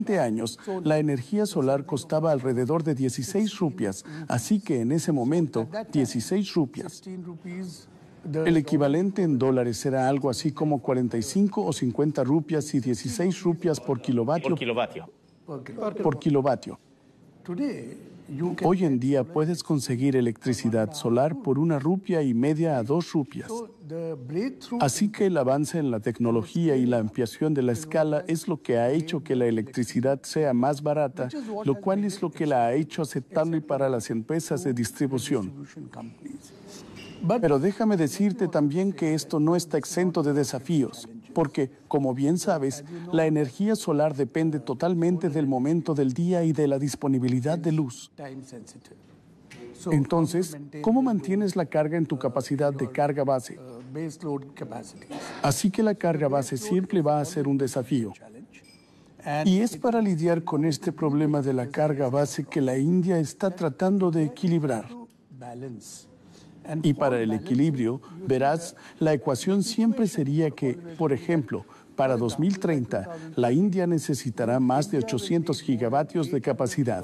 años, la energía solar costaba alrededor de 16 rupias, así que en ese momento, 16 rupias. El equivalente en dólares era algo así como 45 o 50 rupias y 16 rupias por kilovatio. Por kilovatio. Hoy en día puedes conseguir electricidad solar por 1,5 a 2 rupias. Así que el avance en la tecnología y la ampliación de la escala es lo que ha hecho que la electricidad sea más barata, lo cual es lo que la ha hecho aceptable para las empresas de distribución. Pero déjame decirte también que esto no está exento de desafíos, porque, como bien sabes, la energía solar depende totalmente del momento del día y de la disponibilidad de luz. Entonces, ¿cómo mantienes la carga en tu capacidad de carga base? Así que la carga base siempre va a ser un desafío. Y es para lidiar con este problema de la carga base que la India está tratando de equilibrar. Y para el equilibrio, verás, la ecuación siempre sería que, por ejemplo, para 2030, la India necesitará más de 800 gigavatios de capacidad.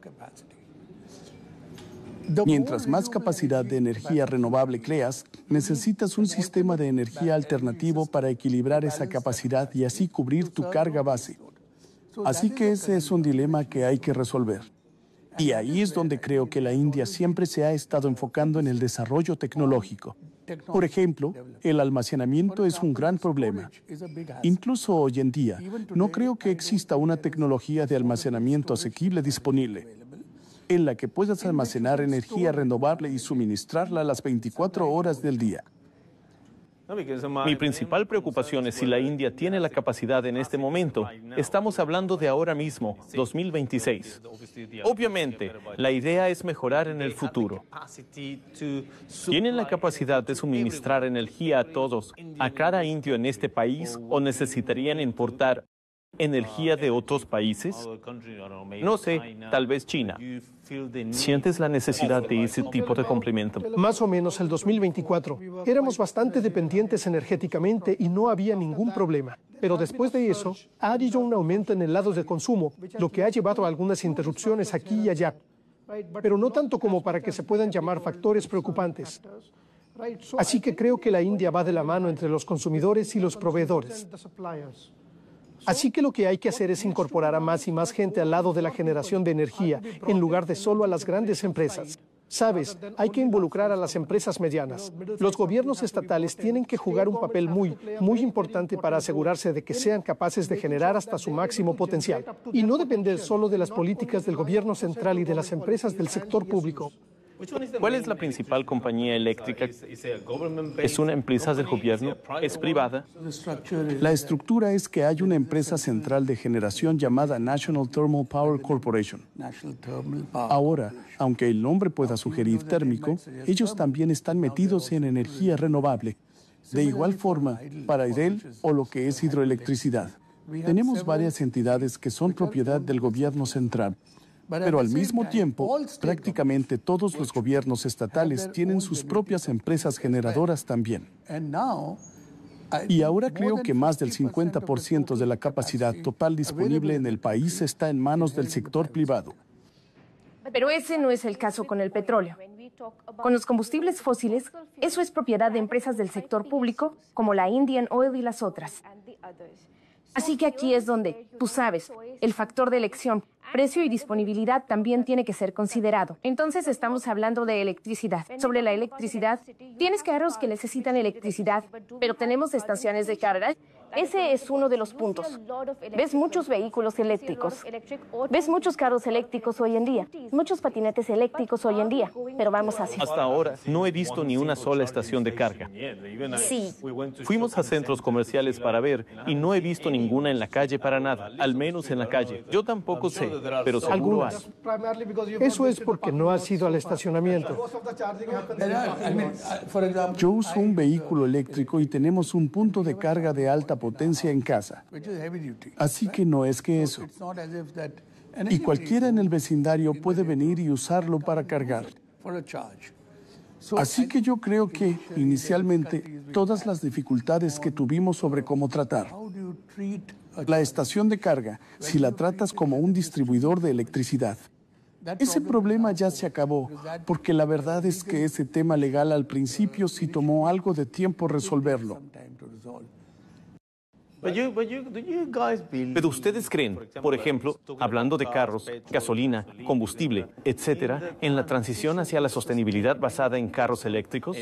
Mientras más capacidad de energía renovable creas, necesitas un sistema de energía alternativo para equilibrar esa capacidad y así cubrir tu carga base. Así que ese es un dilema que hay que resolver. Y ahí es donde creo que la India siempre se ha estado enfocando en el desarrollo tecnológico. Por ejemplo, el almacenamiento es un gran problema. Incluso hoy en día, no creo que exista una tecnología de almacenamiento asequible disponible, en la que puedas almacenar energía renovable y suministrarla las 24 horas del día. Mi principal preocupación es si la India tiene la capacidad en este momento. Estamos hablando de ahora mismo, 2026. Obviamente, la idea es mejorar en el futuro. ¿Tienen la capacidad de suministrar energía a todos, a cada indio en este país, o necesitarían importar energía de otros países? No sé, tal vez China. ¿Sientes la necesidad de ese tipo de complemento? Más o menos el 2024. Éramos bastante dependientes energéticamente y no había ningún problema. Pero después de eso, ha habido un aumento en el lado de consumo, lo que ha llevado a algunas interrupciones aquí y allá. Pero no tanto como para que se puedan llamar factores preocupantes. Así que creo que la India va de la mano entre los consumidores y los proveedores. Así que lo que hay que hacer es incorporar a más y más gente al lado de la generación de energía, en lugar de solo a las grandes empresas. Sabes, hay que involucrar a las empresas medianas. Los gobiernos estatales tienen que jugar un papel muy importante para asegurarse de que sean capaces de generar hasta su máximo potencial y no depender solo de las políticas del gobierno central y de las empresas del sector público. ¿Cuál es la principal compañía eléctrica? ¿Es una empresa del gobierno? ¿Es privada? La estructura es que hay una empresa central de generación llamada National Thermal Power Corporation. Ahora, aunque el nombre pueda sugerir térmico, ellos también están metidos en energía renovable. De igual forma, para EDEL o lo que es hidroelectricidad. Tenemos varias entidades que son propiedad del gobierno central. Pero al mismo tiempo, prácticamente todos los gobiernos estatales tienen sus propias empresas generadoras también. Y ahora creo que más del 50% de la capacidad total disponible en el país está en manos del sector privado. Pero ese no es el caso con el petróleo. Con los combustibles fósiles, eso es propiedad de empresas del sector público, como la Indian Oil y las otras. Así que aquí es donde, tú sabes, el factor de elección, precio y disponibilidad también tiene que ser considerado. Entonces estamos hablando de electricidad. Sobre la electricidad, tienes carros que necesitan electricidad, pero tenemos estaciones de carga. Ese es uno de los puntos. Ves muchos vehículos eléctricos. Ves muchos carros eléctricos hoy en día. Muchos patinetes eléctricos hoy en día. Pero vamos así. Hasta ahora no he visto ni una sola estación de carga. Sí. Fuimos a centros comerciales para ver y no he visto ninguna en la calle para nada. Al menos en la calle. Yo tampoco sé, pero seguro hay. Eso es porque no has ido al estacionamiento. Yo uso un vehículo eléctrico y tenemos un punto de carga de alta potencia en casa. Así que no es que eso. Y cualquiera en el vecindario puede venir y usarlo para cargar. Así que yo creo que, inicialmente, todas las dificultades que tuvimos sobre cómo tratar la estación de carga si la tratas como un distribuidor de electricidad. Ese problema ya se acabó, porque la verdad es que ese tema legal al principio sí tomó algo de tiempo resolverlo. Pero ustedes creen, por ejemplo, hablando de carros, gasolina, combustible, etcétera, en la transición hacia la sostenibilidad basada en carros eléctricos?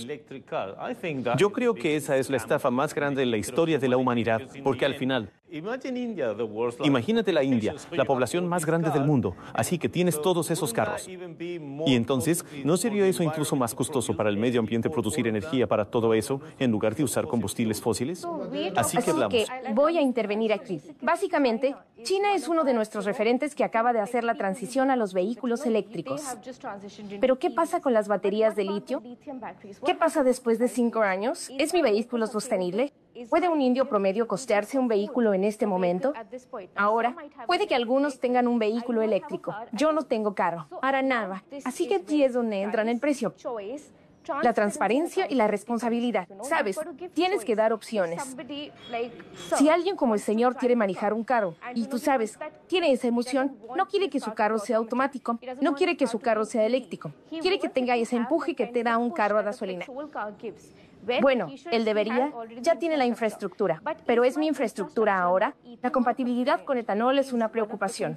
Yo creo que esa es la estafa más grande en la historia de la humanidad, porque al final, imagínate la India, la población más grande del mundo, así que tienes todos esos carros. Y entonces, ¿no sería eso incluso más costoso para el medio ambiente producir energía para todo eso en lugar de usar combustibles fósiles? Así que hablamos. Voy a intervenir aquí. Básicamente, China es uno de nuestros referentes que acaba de hacer la transición a los vehículos eléctricos. Pero ¿qué pasa con las baterías de litio? ¿Qué pasa después de 5 años? ¿Es mi vehículo sostenible? ¿Puede un indio promedio costearse un vehículo en este momento? Ahora, puede que algunos tengan un vehículo eléctrico. Yo no tengo carro, para nada. Así que aquí es donde entra en el precio. La transparencia y la responsabilidad. Sabes, tienes que dar opciones. Si alguien como el señor quiere manejar un carro y tú sabes, tiene esa emoción, no quiere que su carro sea automático, no quiere que su carro sea eléctrico, quiere que tenga ese empuje que te da un carro a gasolina. Bueno, él debería, ya tiene la infraestructura, pero ¿es mi infraestructura ahora? La compatibilidad con etanol es una preocupación.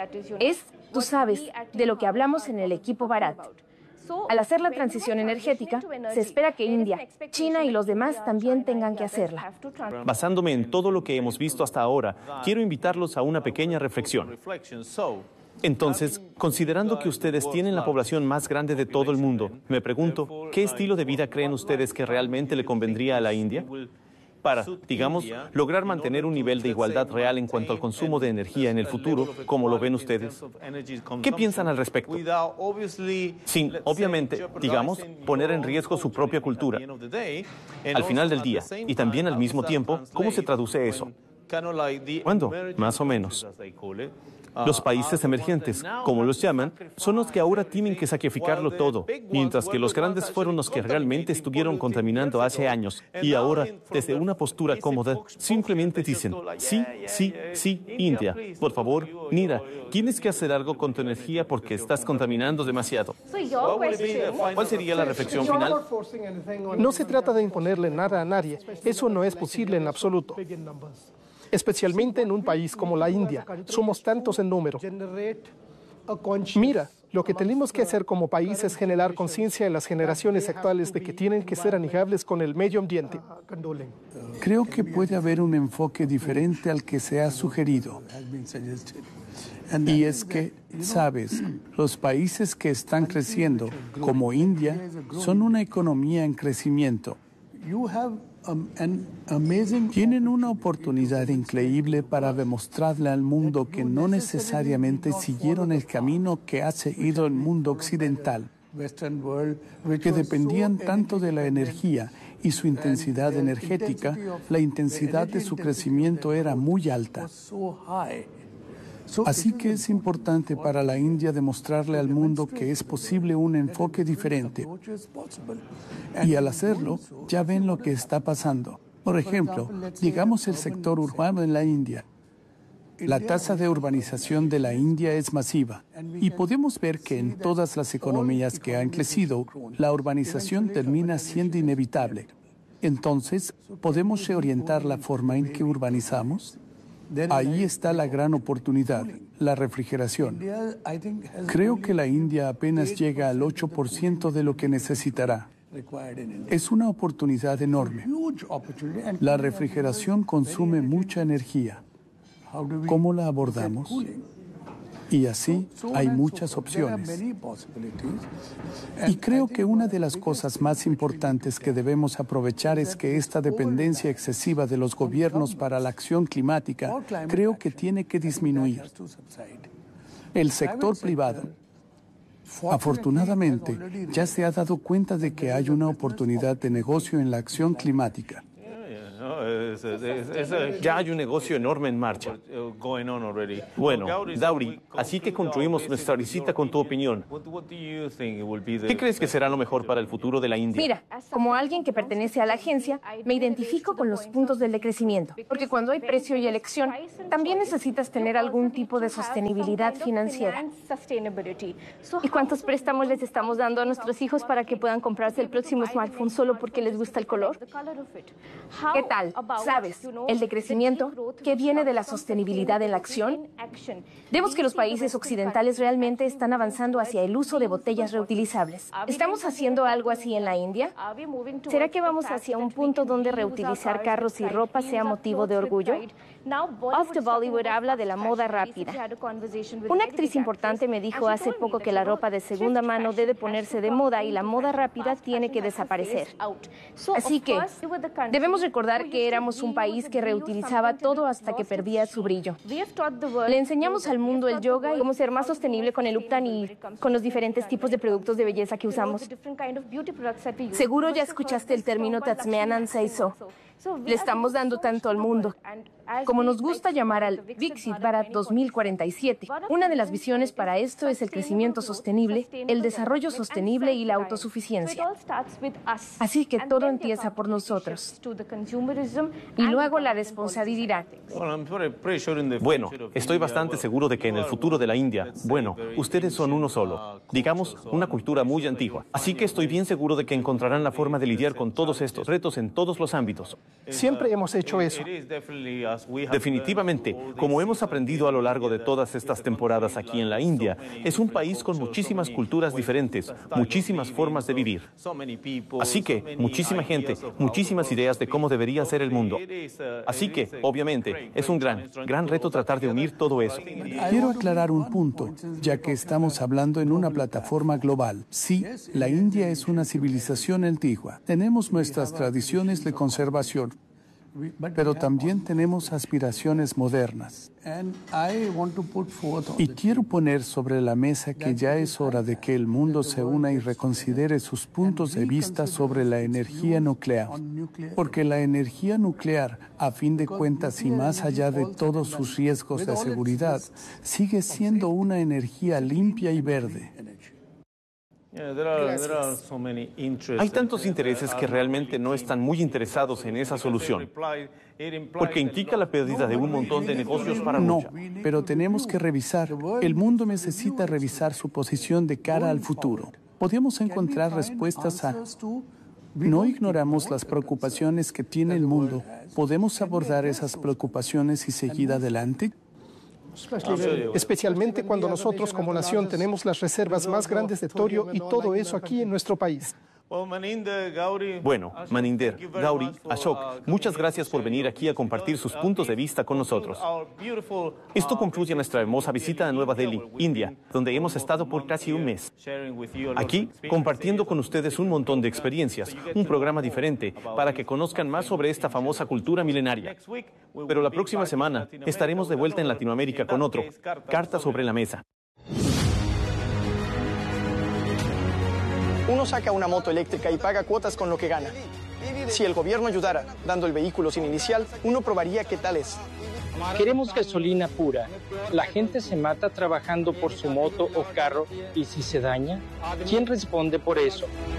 Tú sabes, de lo que hablamos en el equipo Bharat. Al hacer la transición energética, se espera que India, China y los demás también tengan que hacerla. Basándome en todo lo que hemos visto hasta ahora, quiero invitarlos a una pequeña reflexión. Entonces, considerando que ustedes tienen la población más grande de todo el mundo, me pregunto, ¿qué estilo de vida creen ustedes que realmente le convendría a la India? Para, digamos, lograr mantener un nivel de igualdad real en cuanto al consumo de energía en el futuro, como lo ven ustedes. ¿Qué piensan al respecto? Sin, obviamente, digamos, poner en riesgo su propia cultura. Al final del día, y también al mismo tiempo, ¿cómo se traduce eso? ¿Cuándo? Más o menos. Los países emergentes, como los llaman, son los que ahora tienen que sacrificarlo todo, mientras que los grandes fueron los que realmente estuvieron contaminando hace años y ahora, desde una postura cómoda, simplemente dicen, sí, sí, sí, India, por favor, mira, tienes que hacer algo con tu energía porque estás contaminando demasiado. ¿Cuál sería la reflexión final? No se trata de imponerle nada a nadie. Eso no es posible en absoluto. Especialmente en un país como la India. Somos tantos en número. Mira, lo que tenemos que hacer como país es generar conciencia en las generaciones actuales de que tienen que ser amigables con el medio ambiente. Creo que puede haber un enfoque diferente al que se ha sugerido. Y es que, sabes, los países que están creciendo, como India, son una economía en crecimiento. Tienen una oportunidad increíble para demostrarle al mundo que no necesariamente siguieron el camino que ha seguido el mundo occidental, que dependían tanto de la energía y su intensidad energética, la intensidad de su crecimiento era muy alta. Así que es importante para la India demostrarle al mundo que es posible un enfoque diferente. Y al hacerlo, ya ven lo que está pasando. Por ejemplo, digamos el sector urbano en la India. La tasa de urbanización de la India es masiva y podemos ver que en todas las economías que han crecido, la urbanización termina siendo inevitable. Entonces, ¿podemos reorientar la forma en que urbanizamos? Ahí está la gran oportunidad, la refrigeración. Creo que la India apenas llega al 8% de lo que necesitará. Es una oportunidad enorme. La refrigeración consume mucha energía. ¿Cómo la abordamos? Y así hay muchas opciones. Y creo que una de las cosas más importantes que debemos aprovechar es que esta dependencia excesiva de los gobiernos para la acción climática creo que tiene que disminuir. El sector privado, afortunadamente, ya se ha dado cuenta de que hay una oportunidad de negocio en la acción climática. Ya hay un negocio enorme en marcha. Bueno, Dowry, así que concluimos nuestra visita con tu opinión. ¿Qué crees que será lo mejor para el futuro de la India? Mira, como alguien que pertenece a la agencia, me identifico con los puntos del decrecimiento, porque cuando hay precio y elección, también necesitas tener algún tipo de sostenibilidad financiera. ¿Y cuántos préstamos les estamos dando a nuestros hijos para que puedan comprarse el próximo smartphone solo porque les gusta el color? ¿Qué tal? ¿Sabes? El decrecimiento, ¿qué viene de la sostenibilidad en la acción? Vemos que los países occidentales realmente están avanzando hacia el uso de botellas reutilizables. ¿Estamos haciendo algo así en la India? ¿Será que vamos hacia un punto donde reutilizar carros y ropa sea motivo de orgullo? Off the Bollywood habla de la moda rápida. Una actriz importante me dijo hace poco que la ropa de segunda mano debe ponerse de moda y la moda rápida tiene que desaparecer. Así que debemos recordar que éramos un país que reutilizaba todo hasta que perdía su brillo. Le enseñamos al mundo el yoga y cómo ser más sostenible con el Uptan y con los diferentes tipos de productos de belleza que usamos. Seguro ya escuchaste el término Tatsmeanan Saiso. Le estamos dando tanto al mundo. Como nos gusta llamar al Viksit Bharat 2047, una de las visiones para esto es el crecimiento sostenible, el desarrollo sostenible y la autosuficiencia. Así que todo empieza por nosotros. Y luego la responsabilidad. Bueno, estoy bastante seguro de que en el futuro de la India, ustedes son uno solo, digamos, una cultura muy antigua. Así que estoy bien seguro de que encontrarán la forma de lidiar con todos estos retos en todos los ámbitos. Siempre hemos hecho eso. Definitivamente, como hemos aprendido a lo largo de todas estas temporadas aquí en la India, es un país con muchísimas culturas diferentes, muchísimas formas de vivir. Así que, muchísima gente, muchísimas ideas de cómo debería ser el mundo. Así que, obviamente, es un gran reto tratar de unir todo eso. Quiero aclarar un punto, ya que estamos hablando en una plataforma global. Sí, la India es una civilización antigua. Tenemos nuestras tradiciones de conservación, pero también tenemos aspiraciones modernas. Y quiero poner sobre la mesa que ya es hora de que el mundo se una y reconsidere sus puntos de vista sobre la energía nuclear. Porque la energía nuclear, a fin de cuentas y más allá de todos sus riesgos de seguridad, sigue siendo una energía limpia y verde. Hay tantos intereses que realmente no están muy interesados en esa solución, porque implica la pérdida de un montón de negocios para muchos. No, pero tenemos que revisar. El mundo necesita revisar su posición de cara al futuro. Podemos encontrar respuestas a... No ignoramos las preocupaciones que tiene el mundo. ¿Podemos abordar esas preocupaciones y seguir adelante? Especialmente cuando nosotros como nación tenemos las reservas más grandes de torio y todo eso aquí en nuestro país. Bueno, Maninder, Gauri, Ashok, muchas gracias por venir aquí a compartir sus puntos de vista con nosotros. Esto concluye nuestra hermosa visita a Nueva Delhi, India, donde hemos estado por casi un mes. Aquí, compartiendo con ustedes un montón de experiencias, un programa diferente, para que conozcan más sobre esta famosa cultura milenaria. Pero la próxima semana estaremos de vuelta en Latinoamérica con otro, Carta sobre la Mesa. Uno saca una moto eléctrica y paga cuotas con lo que gana. Si el gobierno ayudara dando el vehículo sin inicial, uno probaría qué tal es. Queremos gasolina pura. La gente se mata trabajando por su moto o carro y si se daña, ¿quién responde por eso?